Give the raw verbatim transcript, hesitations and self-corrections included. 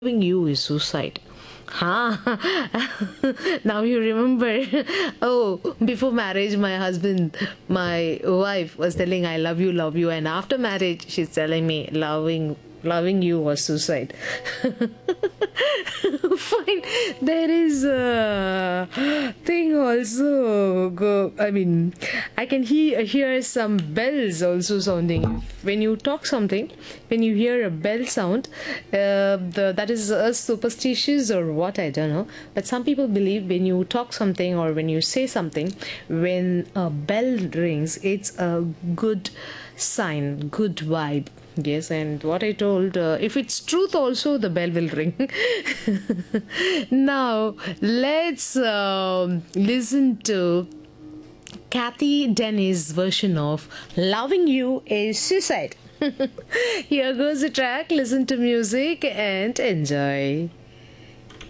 Loving you is suicide. Huh? Now you remember. Oh, before marriage, my husband, my wife was telling, I love you, love you. And after marriage, she's telling me, loving loving you was suicide. Fine. There is a thing also. Go. I mean, I can hear hear some bells also sounding. When you talk something, when you hear a bell sound, uh, the, that is uh, superstitious or what, I don't know. But some people believe when you talk something or when you say something, when a bell rings, it's a good sign, good vibe. Yes, and what I told, uh, if it's truth, also the bell will ring. Now, let's um, listen to Kathy Dennis' version of Loving You is Suicide. Here goes the track. Listen to music and enjoy.